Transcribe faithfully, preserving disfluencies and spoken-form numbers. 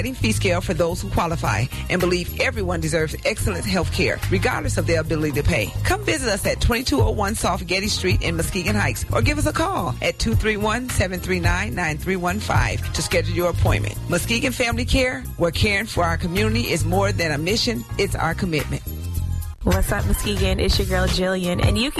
fee scale for those who qualify and believe everyone deserves excellent health care, regardless of their ability to pay. Come visit us at twenty-two oh one South Getty Street in Muskegon Heights or give us a call at two three one, seven three nine, nine three one five to schedule your appointment. Muskegon Family Care, where caring for our community is more than a mission, it's our commitment. What's up, Muskegon? It's your girl Jillian, and you can